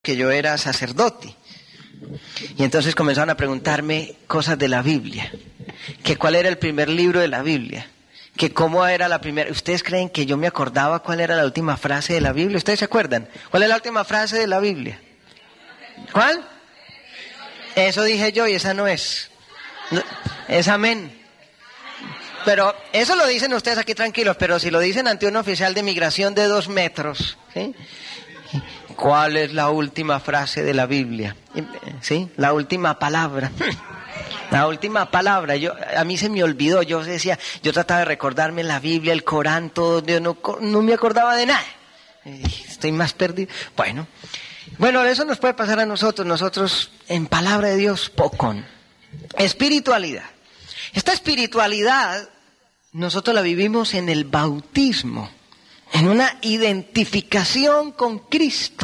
que yo era sacerdote. Y entonces comenzaron a preguntarme cosas de la Biblia, que cuál era el primer libro de la Biblia, que cómo era la primera. ¿Ustedes creen que yo me acordaba cuál era la última frase de la Biblia? ¿Ustedes se acuerdan? ¿Cuál es la última frase de la Biblia? ¿Cuál? Eso dije yo y esa no es. No, es amén. Pero eso lo dicen ustedes aquí tranquilos, pero si lo dicen ante un oficial de migración de 2 metros, ¿sí? ¿Cuál es la última frase de la Biblia? ¿Sí? La última palabra. La última palabra. A mí se me olvidó. Yo trataba de recordarme la Biblia, el Corán, todo. Yo no me acordaba de nada. Estoy más perdido. Bueno, eso nos puede pasar a nosotros. Nosotros, en palabra de Dios, poco. Espiritualidad. Esta espiritualidad, nosotros la vivimos en el bautismo. En una identificación con Cristo.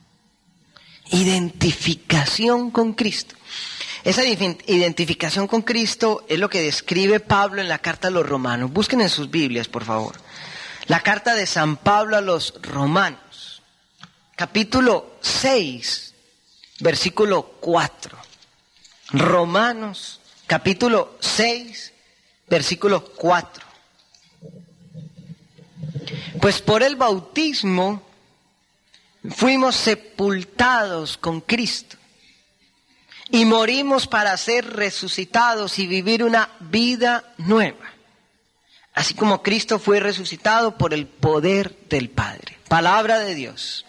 Identificación con Cristo. Esa identificación con Cristo es lo que describe Pablo en la carta a los Romanos. Busquen en sus Biblias, por favor. La carta de San Pablo a los Romanos. Capítulo 6, versículo 4. Romanos, capítulo 6, versículo 4. Pues por el bautismo fuimos sepultados con Cristo y morimos para ser resucitados y vivir una vida nueva, así como Cristo fue resucitado por el poder del Padre. Palabra de Dios.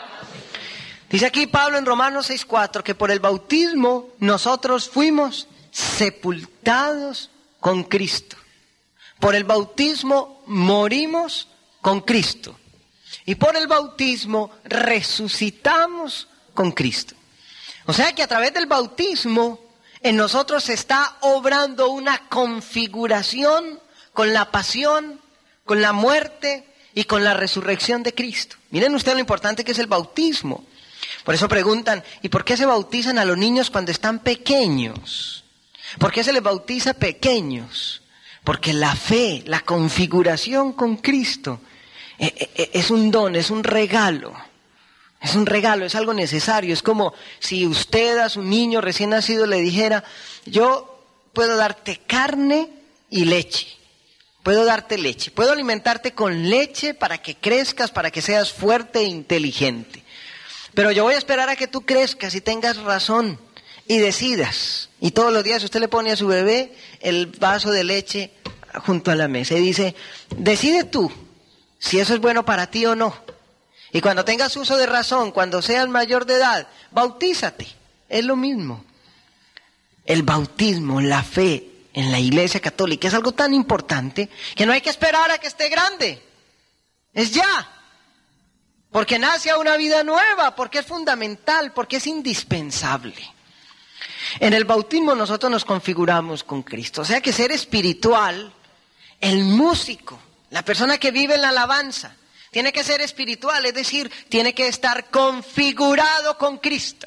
Dice aquí Pablo en Romanos 6:4 que por el bautismo nosotros fuimos sepultados con Cristo. Por el bautismo morimos con Cristo. Y por el bautismo resucitamos con Cristo. O sea que a través del bautismo en nosotros se está obrando una configuración con la pasión, con la muerte y con la resurrección de Cristo. Miren ustedes lo importante que es el bautismo. Por eso preguntan, ¿y por qué se bautizan a los niños cuando están pequeños? ¿Por qué se les bautiza pequeños? Porque la fe, la configuración con Cristo es un don, es un regalo. Es un regalo, es algo necesario. Es como si usted a su niño recién nacido le dijera, yo puedo darte carne y leche. Puedo darte leche. Puedo alimentarte con leche para que crezcas, para que seas fuerte e inteligente. Pero yo voy a esperar a que tú crezcas y tengas razón y decidas. Y todos los días usted le pone a su bebé el vaso de leche junto a la mesa y dice, decide tú si eso es bueno para ti o no. Y cuando tengas uso de razón, cuando seas mayor de edad, bautízate. Es lo mismo. El bautismo, la fe en la Iglesia Católica es algo tan importante que no hay que esperar a que esté grande. Es ya. Porque nace a una vida nueva, porque es fundamental, porque es indispensable. En el bautismo nosotros nos configuramos con Cristo. O sea que ser espiritual, el músico, la persona que vive en la alabanza, tiene que ser espiritual, es decir, tiene que estar configurado con Cristo.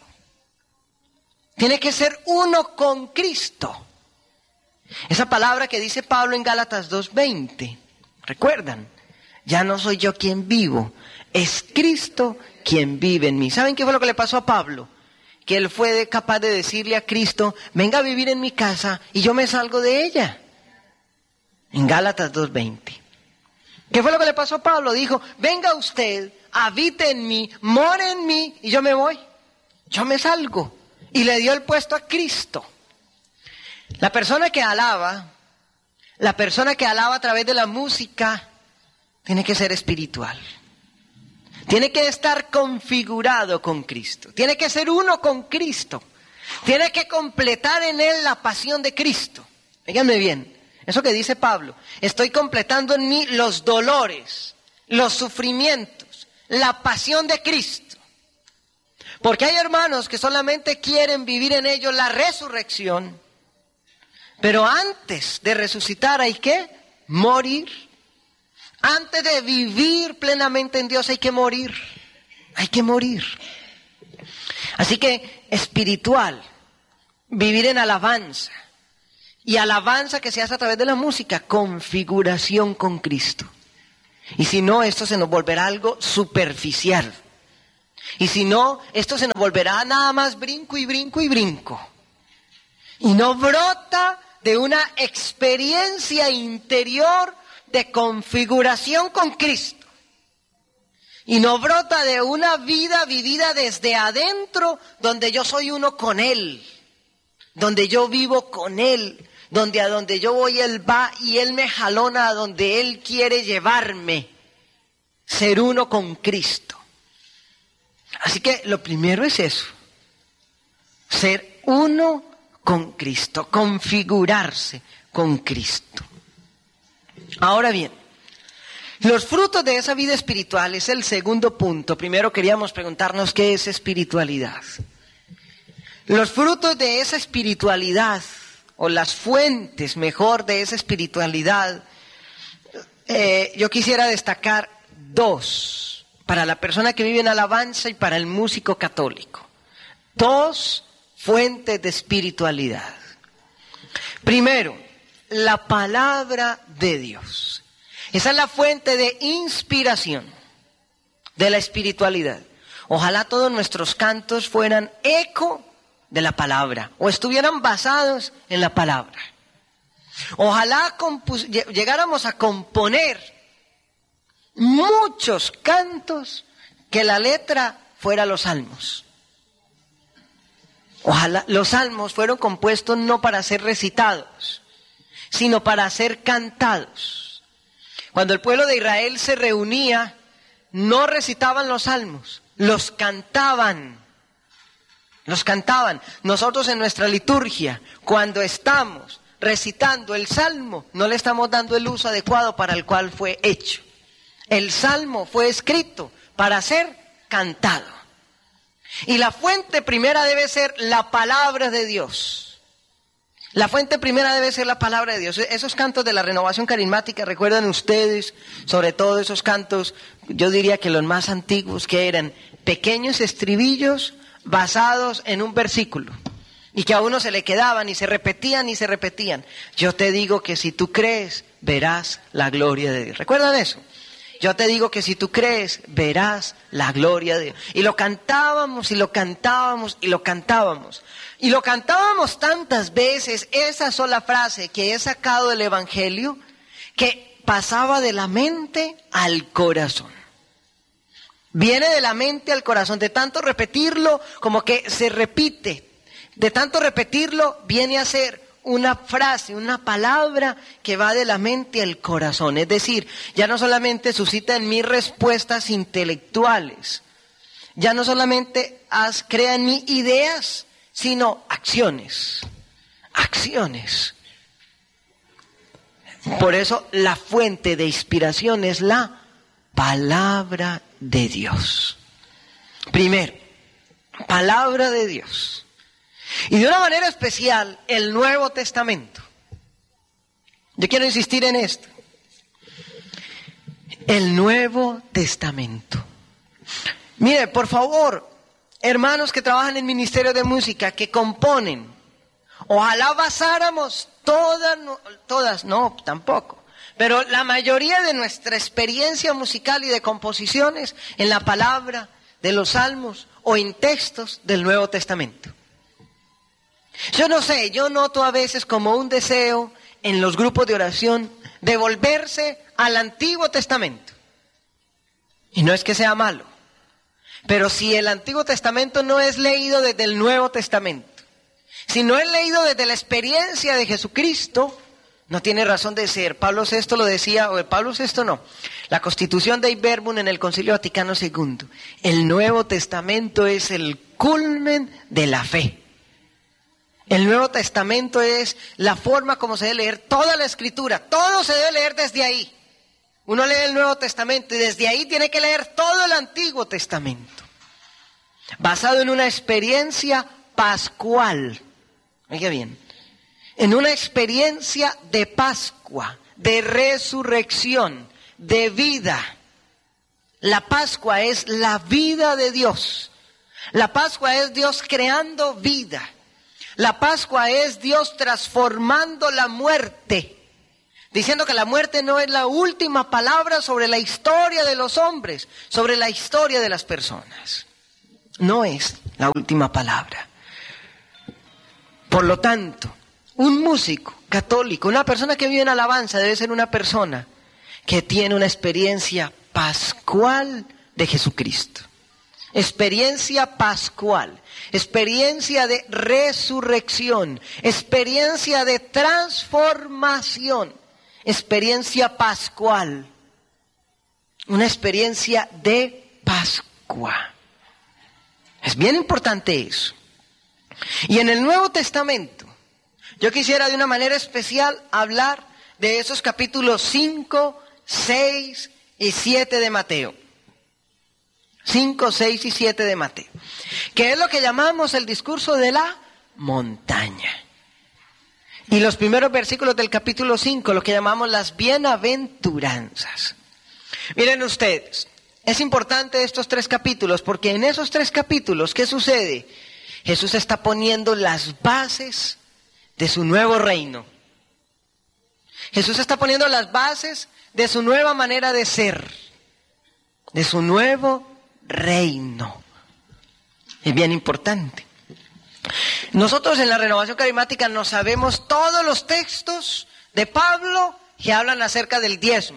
Tiene que ser uno con Cristo. Esa palabra que dice Pablo en Gálatas 2:20, ¿recuerdan? Ya no soy yo quien vivo, es Cristo quien vive en mí. ¿Saben qué fue lo que le pasó a Pablo? Que él fue capaz de decirle a Cristo, venga a vivir en mi casa y yo me salgo de ella. En Gálatas 2:20. ¿Qué fue lo que le pasó a Pablo? Dijo, venga usted, habite en mí, more en mí y yo me voy. Yo me salgo. Y le dio el puesto a Cristo. La persona que alaba a través de la música, tiene que ser espiritual. Tiene que estar configurado con Cristo. Tiene que ser uno con Cristo. Tiene que completar en él la pasión de Cristo. Díganme bien. Eso que dice Pablo, estoy completando en mí los dolores, los sufrimientos, la pasión de Cristo. Porque hay hermanos que solamente quieren vivir en ellos la resurrección, pero antes de resucitar hay que morir. Antes de vivir plenamente en Dios hay que morir. Hay que morir. Así que espiritual, vivir en alabanza. Y alabanza que se hace a través de la música, configuración con Cristo. Y si no, esto se nos volverá algo superficial. Y si no, esto se nos volverá nada más brinco y brinco y brinco. Y no brota de una experiencia interior de configuración con Cristo. Y no brota de una vida vivida desde adentro, donde yo soy uno con Él, donde yo vivo con Él, donde a donde yo voy Él va y Él me jalona a donde Él quiere llevarme. Ser uno con Cristo. Así que lo primero es eso, ser uno con Cristo, configurarse con Cristo. Ahora bien, los frutos de esa vida espiritual es el segundo punto. Primero queríamos preguntarnos qué es espiritualidad. Los frutos de esa espiritualidad, o las fuentes mejor de esa espiritualidad, yo quisiera destacar dos, para la persona que vive en alabanza y para el músico católico. Dos fuentes de espiritualidad. Primero, la palabra de Dios. Esa es la fuente de inspiración de la espiritualidad. Ojalá todos nuestros cantos fueran eco de la palabra o estuvieran basados en la palabra. Ojalá llegáramos a componer muchos cantos que la letra fuera los salmos. Ojalá los salmos fueron compuestos no para ser recitados, sino para ser cantados. Cuando el pueblo de Israel se reunía, no recitaban los salmos, los cantaban. Los cantaban. Nosotros en nuestra liturgia, cuando estamos recitando el salmo, no le estamos dando el uso adecuado para el cual fue hecho. El salmo fue escrito para ser cantado. Y la fuente primera debe ser la palabra de Dios. La fuente primera debe ser la palabra de Dios. Esos cantos de la renovación carismática, recuerdan ustedes, sobre todo esos cantos, yo diría que los más antiguos, que eran pequeños estribillos basados en un versículo. Y que a uno se le quedaban y se repetían y se repetían. Yo te digo que si tú crees, verás la gloria de Dios. ¿Recuerdan eso? Yo te digo que si tú crees, verás la gloria de Dios. Y lo cantábamos y lo cantábamos y lo cantábamos. Y lo cantábamos tantas veces, esa sola frase que he sacado del Evangelio, que pasaba de la mente al corazón. Viene de la mente al corazón, de tanto repetirlo como que se repite. De tanto repetirlo viene a ser una frase, una palabra que va de la mente al corazón. Es decir, ya no solamente suscita en mí respuestas intelectuales, ya no solamente crea en mí ideas, sino acciones. Acciones. Por eso la fuente de inspiración es la palabra de Dios. Primero, palabra de Dios. Y de una manera especial, el Nuevo Testamento. Yo quiero insistir en esto. El Nuevo Testamento. Mire, por favor, hermanos que trabajan en ministerio de música, que componen, ojalá basáramos todas, no, tampoco, pero la mayoría de nuestra experiencia musical y de composiciones en la palabra de los salmos o en textos del Nuevo Testamento. Yo no sé, yo noto a veces como un deseo en los grupos de oración de volverse al Antiguo Testamento. Y no es que sea malo, pero si el Antiguo Testamento no es leído desde el Nuevo Testamento, si no es leído desde la experiencia de Jesucristo, no tiene razón de ser. Pablo VI lo decía, o Pablo VI no, la Constitución de Verbum en el Concilio Vaticano II. El Nuevo Testamento es el culmen de la fe. El Nuevo Testamento es la forma como se debe leer toda la Escritura. Todo se debe leer desde ahí. Uno lee el Nuevo Testamento y desde ahí tiene que leer todo el Antiguo Testamento. Basado en una experiencia pascual. Oiga bien. En una experiencia de Pascua, de resurrección, de vida. La Pascua es la vida de Dios. La Pascua es Dios creando vida. La Pascua es Dios transformando la muerte, diciendo que la muerte no es la última palabra sobre la historia de los hombres, sobre la historia de las personas. no es la última palabra. Por lo tanto, un músico católico, una persona que vive en alabanza, debe ser una persona que tiene una experiencia pascual de Jesucristo. Experiencia pascual, experiencia de resurrección, experiencia de transformación, experiencia pascual, una experiencia de Pascua. Es bien importante eso. Y en el Nuevo Testamento, yo quisiera de una manera especial hablar de esos capítulos 5, 6 y 7 de Mateo. 5, 6 y 7 de Mateo, que es lo que llamamos el discurso de la montaña. Y los primeros versículos del capítulo 5, lo que llamamos las bienaventuranzas. Miren ustedes, es importante estos 3 capítulos, porque en esos 3 capítulos, ¿qué sucede? Jesús está poniendo las bases de su nuevo reino. Jesús está poniendo las bases de su nueva manera de ser, de su nuevo reino. Es bien importante. Nosotros en la Renovación Carismática nos sabemos todos los textos de Pablo que hablan acerca del diezmo.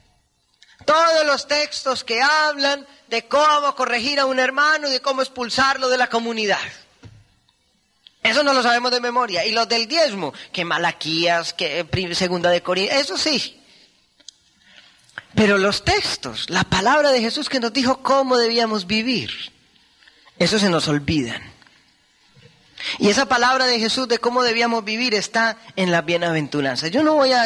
Todos los textos que hablan de cómo corregir a un hermano y de cómo expulsarlo de la comunidad. Eso no lo sabemos de memoria. Y los del diezmo, que Malaquías, que Segunda de Corintios, eso sí. Pero los textos, la palabra de Jesús que nos dijo cómo debíamos vivir, eso se nos olvidan. Y esa palabra de Jesús de cómo debíamos vivir está en las bienaventuranzas. Yo no voy a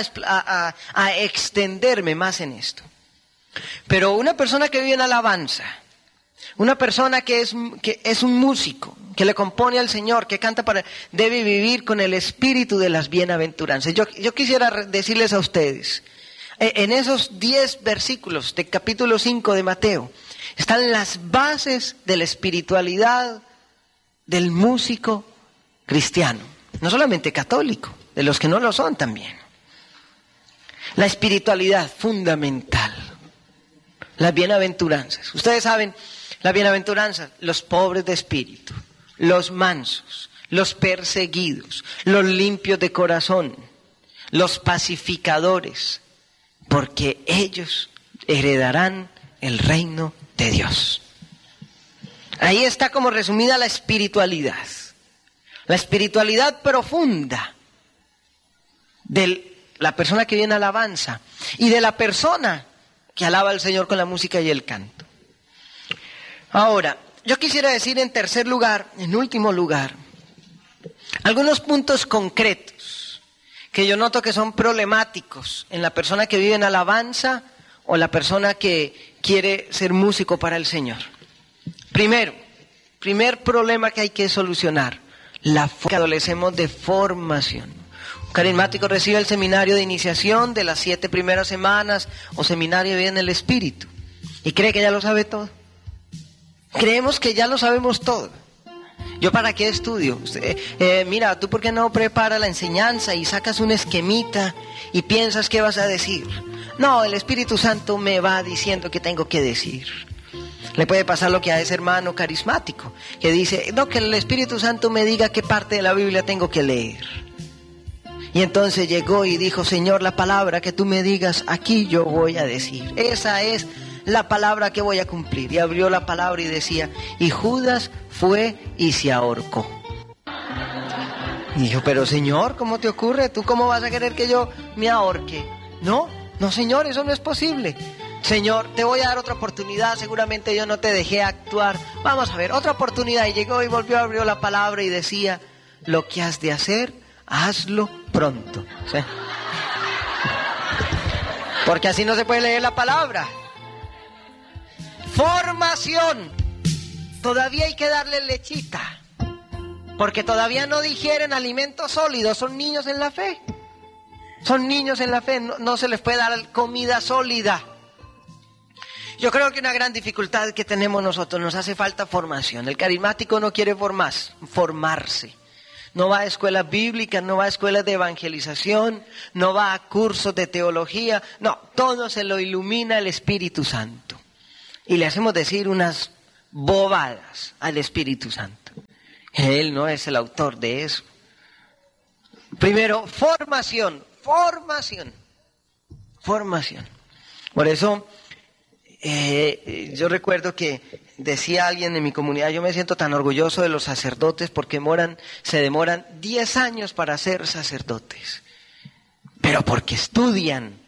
extenderme más en esto. Pero una persona que vive en alabanza, una persona que es un músico, que le compone al Señor, que canta debe vivir con el espíritu de las bienaventuranzas. Yo quisiera decirles a ustedes, en esos 10 versículos del capítulo 5 de Mateo, están las bases de la espiritualidad del músico cristiano. No solamente católico, de los que no lo son también. La espiritualidad fundamental. Las bienaventuranzas. Ustedes saben, las bienaventuranzas, los pobres de espíritu, los mansos, los perseguidos, los limpios de corazón, los pacificadores, porque ellos heredarán el reino de Dios. Ahí está como resumida la espiritualidad profunda de la persona que viene a alabanza y de la persona que alaba al Señor con la música y el canto. Ahora, yo quisiera decir en tercer lugar, en último lugar, algunos puntos concretos que yo noto que son problemáticos en la persona que vive en alabanza o la persona que quiere ser músico para el Señor. Primer problema que hay que solucionar, que adolecemos de formación. Un carismático recibe el seminario de iniciación de las 7 primeras semanas o seminario de vida en el Espíritu y cree que ya lo sabe todo. Creemos que ya lo sabemos todo. ¿Yo para qué estudio? Mira, ¿tú por qué no preparas la enseñanza y sacas un esquemita y piensas qué vas a decir? No, el Espíritu Santo me va diciendo qué tengo que decir. Le puede pasar lo que a ese hermano carismático, que dice, no, que el Espíritu Santo me diga qué parte de la Biblia tengo que leer. Y entonces llegó y dijo, Señor, la palabra que tú me digas, aquí yo voy a decir. Esa es la palabra que voy a cumplir. Y abrió la palabra y decía, y Judas fue y se ahorcó. Y dijo, pero Señor, ¿cómo te ocurre? ¿Tú cómo vas a querer que yo me ahorque? No, Señor, eso no es posible. Señor, te voy a dar otra oportunidad, seguramente yo no te dejé actuar. Vamos a ver, otra oportunidad. Y llegó y volvió, abrió la palabra y decía, lo que has de hacer, hazlo pronto. ¿Sí? Porque así no se puede leer la palabra. Formación. Todavía hay que darle lechita. Porque todavía no digieren alimentos sólidos, son niños en la fe. Son niños en la fe, no se les puede dar comida sólida. Yo creo que una gran dificultad que tenemos nosotros, nos hace falta formación. El carismático no quiere formarse. No va a escuelas bíblicas, no va a escuelas de evangelización, no va a cursos de teología. No, todo se lo ilumina el Espíritu Santo. Y le hacemos decir unas bobadas al Espíritu Santo. Él no es el autor de eso. Primero, formación. Por eso, yo recuerdo que decía alguien en mi comunidad, yo me siento tan orgulloso de los sacerdotes porque se demoran 10 años para ser sacerdotes. Pero porque estudian.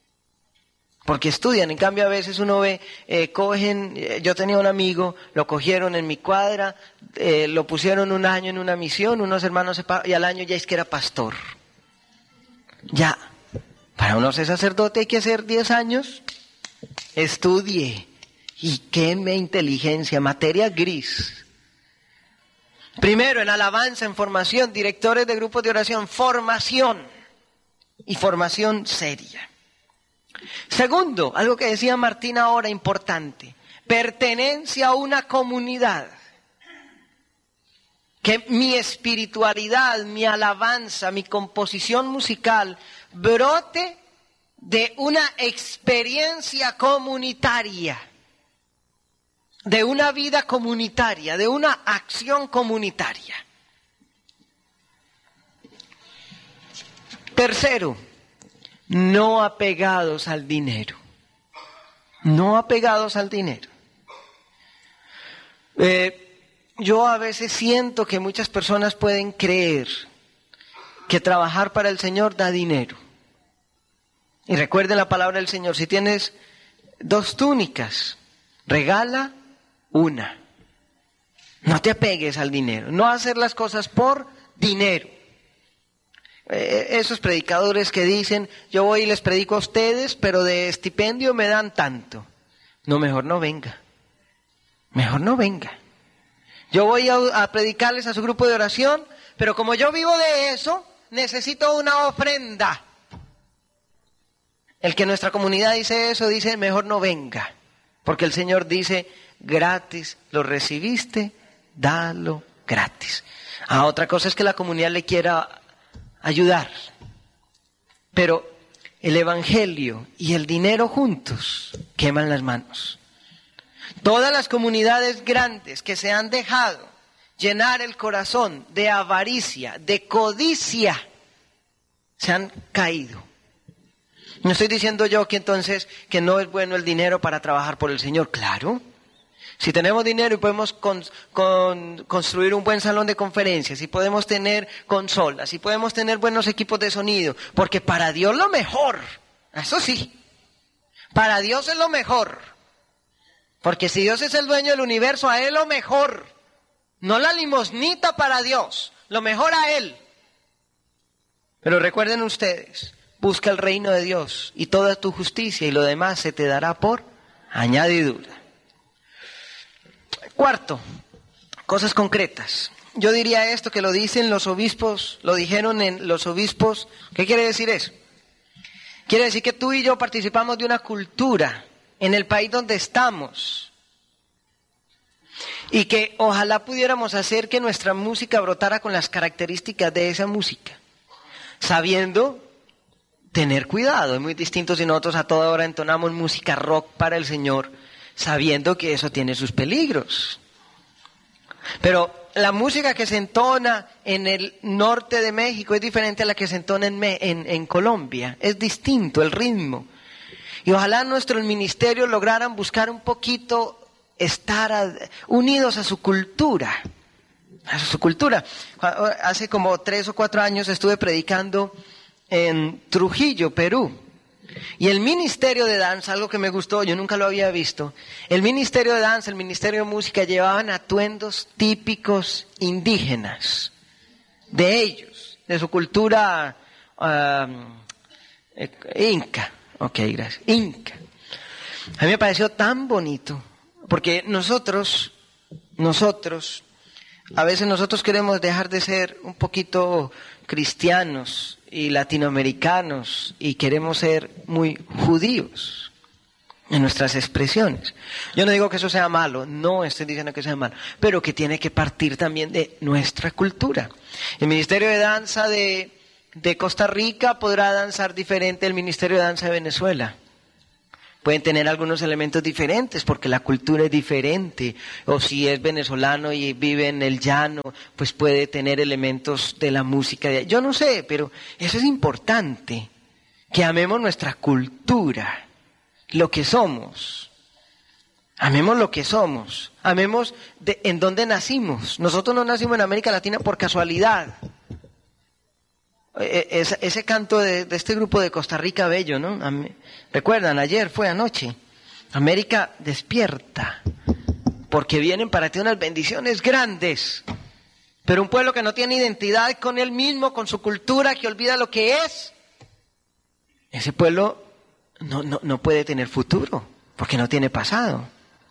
En cambio a veces uno ve, yo tenía un amigo, lo cogieron en mi cuadra, lo pusieron un año en una misión, unos hermanos y al año ya es que era pastor. Ya, para uno ser sacerdote hay que hacer 10 años, estudie y queme inteligencia, materia gris. Primero, en alabanza, en formación, directores de grupos de oración, formación y formación seria. Segundo, algo que decía Martín ahora importante, pertenencia a una comunidad. Que mi espiritualidad, mi alabanza, mi composición musical brote de una experiencia comunitaria, de una vida comunitaria, de una acción comunitaria. Tercero, no apegados al dinero. Yo a veces siento que muchas personas pueden creer que trabajar para el Señor da dinero. Y recuerden la palabra del Señor, si tienes 2 túnicas, regala una. No te apegues al dinero, no hacer las cosas por dinero. Esos predicadores que dicen, yo voy y les predico a ustedes, pero de estipendio me dan tanto. No, mejor no venga. Yo voy a predicarles a su grupo de oración, pero como yo vivo de eso, necesito una ofrenda. El que nuestra comunidad dice eso, dice, mejor no venga. Porque el Señor dice, gratis lo recibiste, dalo gratis. Otra cosa es que la comunidad le quiera ayudar. Pero el evangelio y el dinero juntos queman las manos. Todas las comunidades grandes que se han dejado llenar el corazón de avaricia, de codicia, se han caído. No estoy diciendo yo que entonces que no es bueno el dinero para trabajar por el Señor. Claro. Si tenemos dinero y podemos construir un buen salón de conferencias, si podemos tener consolas, si podemos tener buenos equipos de sonido, porque para Dios lo mejor, eso sí, para Dios es lo mejor, porque si Dios es el dueño del universo, a Él lo mejor, no la limosnita para Dios, lo mejor a Él. Pero recuerden ustedes, busca el reino de Dios y toda tu justicia y lo demás se te dará por añadidura. Cuarto, cosas concretas. Yo diría esto que lo dicen los obispos, lo dijeron en los obispos. ¿Qué quiere decir eso? Quiere decir que tú y yo participamos de una cultura en el país donde estamos. Y que ojalá pudiéramos hacer que nuestra música brotara con las características de esa música. Sabiendo tener cuidado. Es muy distinto si nosotros a toda hora entonamos música rock para el Señor, sabiendo que eso tiene sus peligros. Pero la música que se entona en el norte de México es diferente a la que se entona en Colombia. Es distinto el ritmo. Y ojalá nuestros ministerios lograran buscar un poquito estar unidos a su cultura. Hace como 3 o 4 años estuve predicando en Trujillo, Perú. Y el ministerio de danza, algo que me gustó, yo nunca lo había visto, el ministerio de danza, el ministerio de música llevaban atuendos típicos indígenas, de ellos, de su cultura inca. Ok, gracias. Inca. A mí me pareció tan bonito, porque nosotros, a veces nosotros queremos dejar de ser un poquito cristianos y latinoamericanos y queremos ser muy judíos en nuestras expresiones. Yo no digo que eso sea malo, no estoy diciendo que sea malo, pero que tiene que partir también de nuestra cultura. El Ministerio de Danza de Costa Rica podrá danzar diferente del Ministerio de Danza de Venezuela. Pueden tener algunos elementos diferentes porque la cultura es diferente. O si es venezolano y vive en el llano, pues puede tener elementos de la música. Yo no sé, pero eso es importante. Que amemos nuestra cultura, lo que somos. Amemos lo que somos. Amemos en dónde nacimos. Nosotros no nacimos en América Latina por casualidad. Ese canto de este grupo de Costa Rica bello, ¿no? ¿Recuerdan? Ayer fue anoche. América despierta, porque vienen para ti unas bendiciones grandes. Pero un pueblo que no tiene identidad con él mismo, con su cultura, que olvida lo que es, ese pueblo no puede tener futuro, porque no tiene pasado.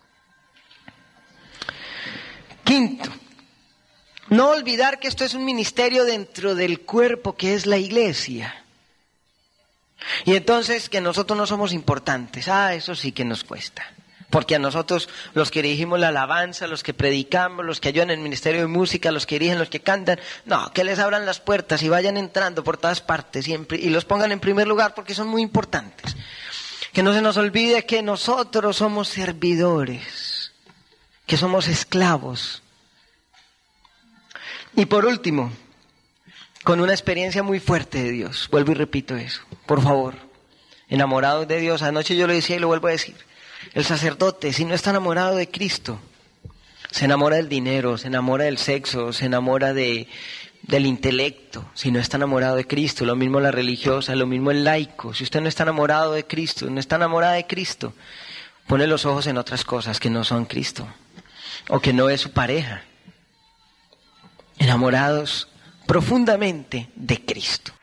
Quinto, no olvidar que esto es un ministerio dentro del cuerpo que es la iglesia. Y entonces que nosotros no somos importantes. Eso sí que nos cuesta. Porque a nosotros, los que dirigimos la alabanza, los que predicamos, los que ayudan en el ministerio de música, los que dirigen, los que cantan, no, que les abran las puertas y vayan entrando por todas partes y los pongan en primer lugar porque son muy importantes. Que no se nos olvide que nosotros somos servidores, que somos esclavos. Y por último, con una experiencia muy fuerte de Dios, vuelvo y repito eso, por favor, enamorados de Dios. Anoche yo lo decía y lo vuelvo a decir. El sacerdote, si no está enamorado de Cristo, se enamora del dinero, se enamora del sexo, se enamora del intelecto. Si no está enamorado de Cristo, lo mismo la religiosa, lo mismo el laico. Si usted no está enamorado de Cristo, no está enamorada de Cristo, pone los ojos en otras cosas que no son Cristo o que no es su pareja. Enamorados profundamente de Cristo.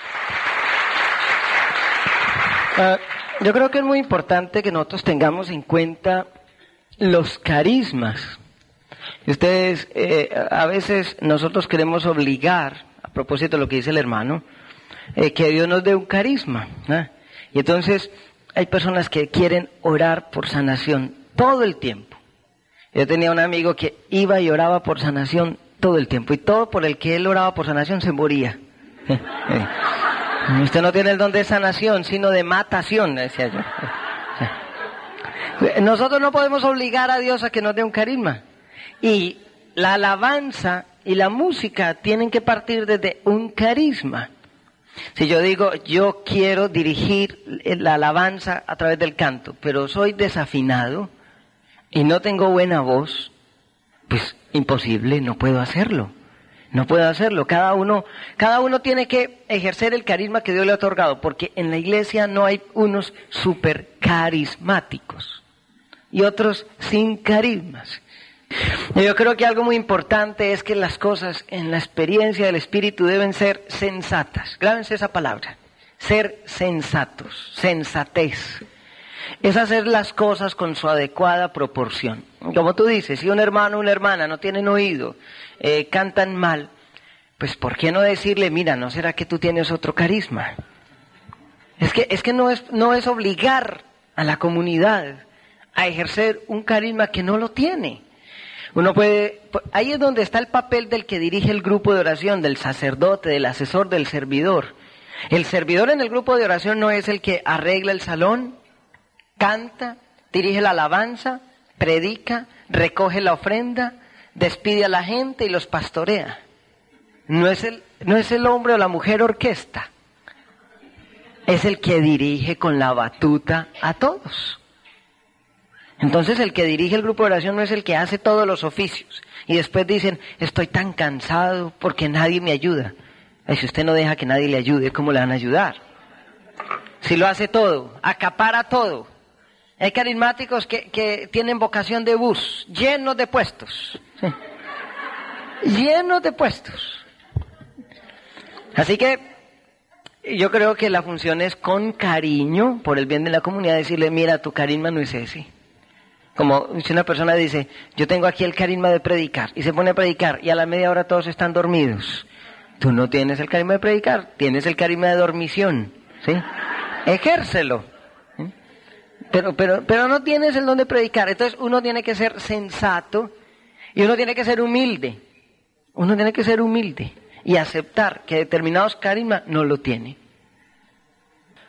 Yo creo que es muy importante que nosotros tengamos en cuenta los carismas. Ustedes, a veces nosotros queremos obligar, a propósito de lo que dice el hermano, que Dios nos dé un carisma, ¿eh? Y entonces hay personas que quieren orar por sanación todo el tiempo. Yo tenía un amigo que iba y oraba por sanación todo el tiempo, y todo por el que él oraba por sanación se moría. Usted no tiene el don de sanación, sino de matación, decía yo. Nosotros no podemos obligar a Dios a que nos dé un carisma. Y la alabanza y la música tienen que partir desde un carisma. Si yo digo, yo quiero dirigir la alabanza a través del canto, pero soy desafinado y no tengo buena voz, pues imposible, no puedo hacerlo. No puedo hacerlo. Cada uno tiene que ejercer el carisma que Dios le ha otorgado, porque en la iglesia no hay unos super carismáticos y otros sin carismas. Yo creo que algo muy importante es que las cosas en la experiencia del Espíritu deben ser sensatas. Grábense esa palabra. Ser sensatos, sensatez. Es hacer las cosas con su adecuada proporción. Como tú dices, si un hermano o una hermana no tienen oído, cantan mal, pues ¿por qué no decirle, mira, ¿no será que tú tienes otro carisma? Es que no es obligar a la comunidad a ejercer un carisma que no lo tiene. Uno puede, ahí es donde está el papel del que dirige el grupo de oración, del sacerdote, del asesor, del servidor. El servidor en el grupo de oración no es el que arregla el salón, canta, dirige la alabanza, predica, recoge la ofrenda, despide a la gente y los pastorea. No es el hombre o la mujer orquesta. Es el que dirige con la batuta a todos. Entonces el que dirige el grupo de oración no es el que hace todos los oficios. Y después dicen, estoy tan cansado porque nadie me ayuda. Y si usted no deja que nadie le ayude, ¿cómo le van a ayudar? Si lo hace todo, acapara todo. Hay carismáticos que tienen vocación de bus, llenos de puestos. ¿Sí? Llenos de puestos. Así que yo creo que la función es con cariño, por el bien de la comunidad, decirle, mira, tu carisma no es ese. Como si una persona dice, yo tengo aquí el carisma de predicar, y se pone a predicar, y a la media hora todos están dormidos. Tú no tienes el carisma de predicar, tienes el carisma de dormición, ¿sí? Ejércelo. ¿Sí? Pero no tienes el don de predicar. Entonces uno tiene que ser sensato, y uno tiene que ser humilde. Uno tiene que ser humilde, y aceptar que determinados carismas no lo tiene.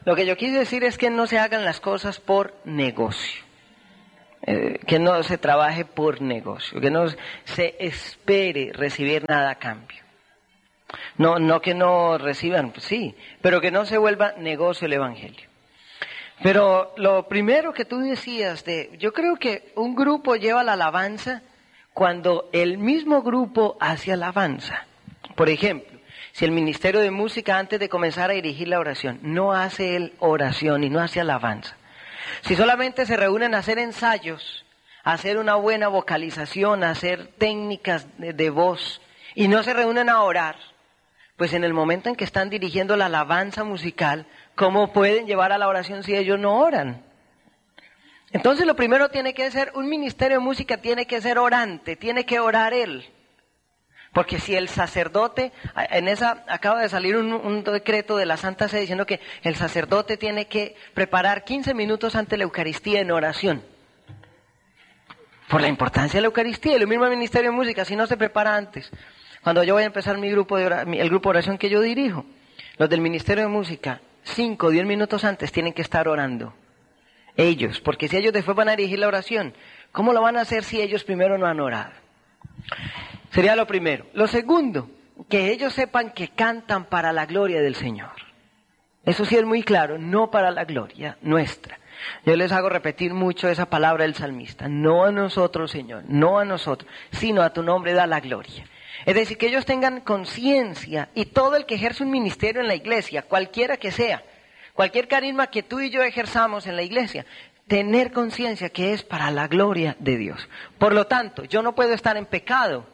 Lo que yo quise decir es que no se hagan las cosas por negocio. Que no se trabaje por negocio, que no se espere recibir nada a cambio. No que no reciban, pues sí, pero que no se vuelva negocio el evangelio. Pero lo primero que tú decías yo creo que un grupo lleva la alabanza cuando el mismo grupo hace alabanza. Por ejemplo, si el ministerio de música antes de comenzar a dirigir la oración no hace él oración y no hace alabanza, si solamente se reúnen a hacer ensayos, a hacer una buena vocalización, a hacer técnicas de voz y no se reúnen a orar, pues en el momento en que están dirigiendo la alabanza musical, ¿cómo pueden llevar a la oración si ellos no oran? Entonces lo primero tiene que ser, un ministerio de música tiene que ser orante, tiene que orar él. Porque si el sacerdote, acaba de salir un decreto de la Santa Sede diciendo que el sacerdote tiene que preparar 15 minutos antes de la Eucaristía en oración. Por la importancia de la Eucaristía, y lo mismo el Ministerio de Música, si no se prepara antes. Cuando yo voy a empezar el grupo de oración que yo dirijo, los del Ministerio de Música, 5 o 10 minutos antes tienen que estar orando. Ellos, porque si ellos después van a dirigir la oración, ¿cómo lo van a hacer si ellos primero no han orado? Sería lo primero. Lo segundo, que ellos sepan que cantan para la gloria del Señor. Eso sí es muy claro, no para la gloria nuestra. Yo les hago repetir mucho esa palabra del salmista. No a nosotros, Señor, no a nosotros, sino a tu nombre da la gloria. Es decir, que ellos tengan conciencia y todo el que ejerce un ministerio en la iglesia, cualquiera que sea, cualquier carisma que tú y yo ejerzamos en la iglesia, tener conciencia que es para la gloria de Dios. Por lo tanto, yo no puedo estar en pecado.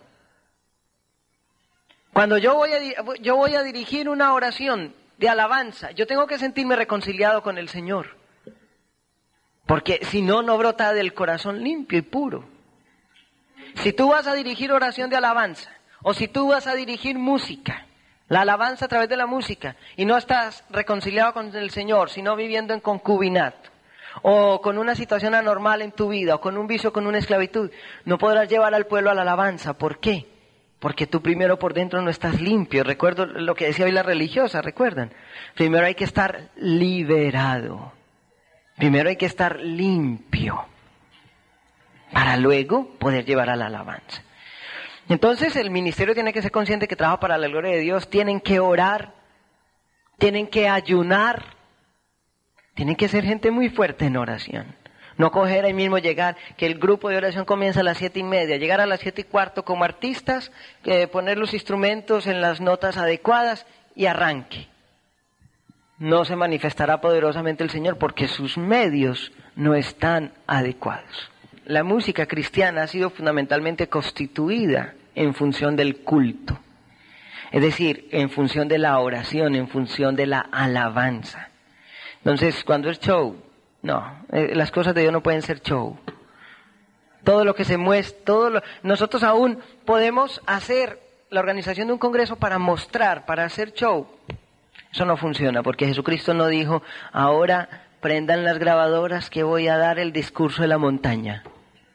Cuando yo voy a dirigir una oración de alabanza, yo tengo que sentirme reconciliado con el Señor. Porque si no, no brota del corazón limpio y puro. Si tú vas a dirigir oración de alabanza, o si tú vas a dirigir música, la alabanza a través de la música, y no estás reconciliado con el Señor, sino viviendo en concubinato, o con una situación anormal en tu vida, o con un vicio, con una esclavitud, no podrás llevar al pueblo a la alabanza. ¿Por qué? Porque tú primero por dentro no estás limpio. Recuerdo lo que decía hoy la religiosa, ¿recuerdan? Primero hay que estar liberado. Primero hay que estar limpio. Para luego poder llevar a la alabanza. Entonces el ministerio tiene que ser consciente que trabaja para la gloria de Dios. Tienen que orar. Tienen que ayunar. Tienen que ser gente muy fuerte en oración. No coger ahí mismo llegar, que el grupo de oración comienza a las 7:30, llegar a las 7:15 como artistas, poner los instrumentos en las notas adecuadas y arranque. No se manifestará poderosamente el Señor porque sus medios no están adecuados. La música cristiana ha sido fundamentalmente constituida en función del culto. Es decir, en función de la oración, en función de la alabanza. Entonces, cuando es show, no, las cosas de Dios no pueden ser show. Todo lo que se muestra, nosotros aún podemos hacer la organización de un congreso para mostrar, para hacer show. Eso no funciona, porque Jesucristo no dijo, ahora prendan las grabadoras que voy a dar el discurso de la montaña.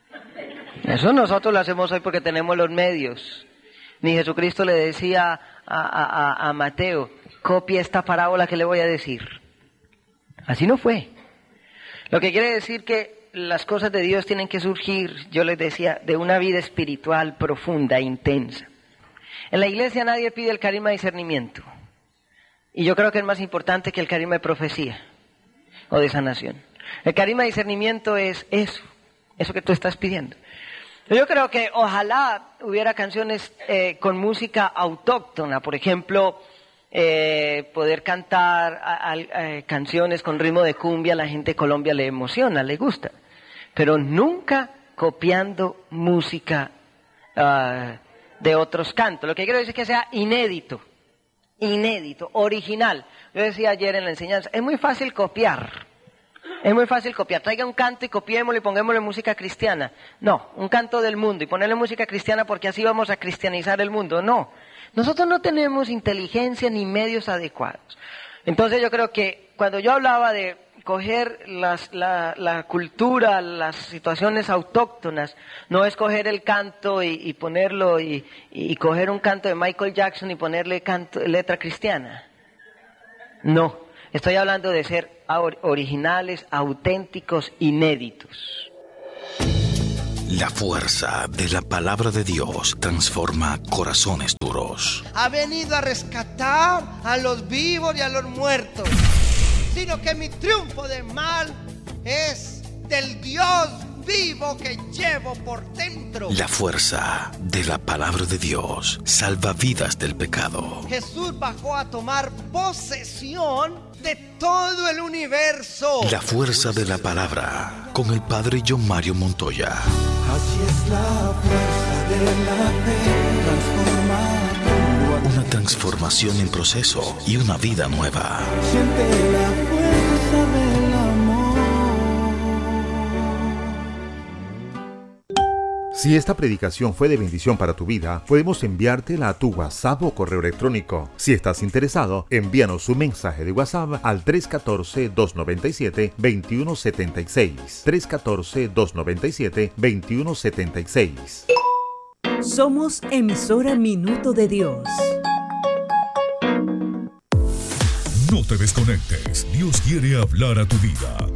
Eso nosotros lo hacemos hoy porque tenemos los medios. Ni Jesucristo le decía a Mateo, copia esta parábola que le voy a decir. Así no fue. Lo que quiere decir que las cosas de Dios tienen que surgir, yo les decía, de una vida espiritual profunda, intensa. En la iglesia nadie pide el carisma de discernimiento. Y yo creo que es más importante que el carisma de profecía o de sanación. El carisma de discernimiento es eso que tú estás pidiendo. Yo creo que ojalá hubiera canciones con música autóctona, por ejemplo, poder cantar canciones con ritmo de cumbia, a la gente de Colombia le emociona, le gusta, pero nunca copiando música de otros cantos. Lo que quiero decir es que sea inédito, original. Yo decía ayer en la enseñanza, es muy fácil copiar. Traiga un canto y copiémoslo y pongámosle música cristiana. No, un canto del mundo y ponerle música cristiana porque así vamos a cristianizar el mundo. No, nosotros no tenemos inteligencia ni medios adecuados. Entonces yo creo que cuando yo hablaba de coger la cultura, las situaciones autóctonas, no es coger el canto y ponerlo y coger un canto de Michael Jackson y ponerle letra cristiana. No. Estoy hablando de ser originales, auténticos, inéditos. La fuerza de la palabra de Dios transforma corazones duros. Ha venido a rescatar a los vivos y a los muertos, sino que mi triunfo del mal es del Dios vivo que llevo por dentro. La fuerza de la palabra de Dios salva vidas del pecado. Jesús bajó a tomar posesión de todo el universo. La fuerza de la palabra con el padre John Mario Montoya. Así es la fuerza de la fe, transformando. Una transformación en proceso y una vida nueva. Siente la fuerza del amor. Si esta predicación fue de bendición para tu vida, podemos enviártela a tu WhatsApp o correo electrónico. Si estás interesado, envíanos un mensaje de WhatsApp al 314-297-2176. 314-297-2176. Somos emisora Minuto de Dios. No te desconectes. Dios quiere hablar a tu vida.